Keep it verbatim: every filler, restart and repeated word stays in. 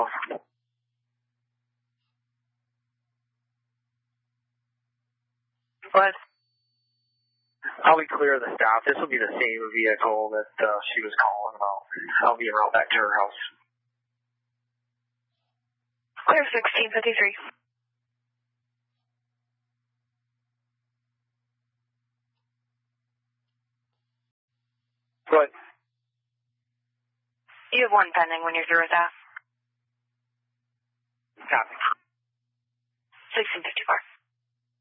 call. What? I'll be clear of the stop. This will be the same vehicle that uh, she was calling about. I'll be en route back to her house. Clear sixteen fifty-three. What? You have one pending when you're through with that. Copy. sixteen fifty-four.